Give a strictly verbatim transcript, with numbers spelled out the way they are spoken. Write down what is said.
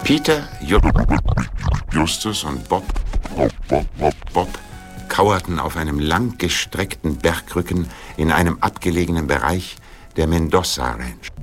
Peter, Ju Justus und Bob, Bob, Bob, Bob kauerten auf einem langgestreckten Bergrücken in einem abgelegenen Bereich der Mendoza Ranch.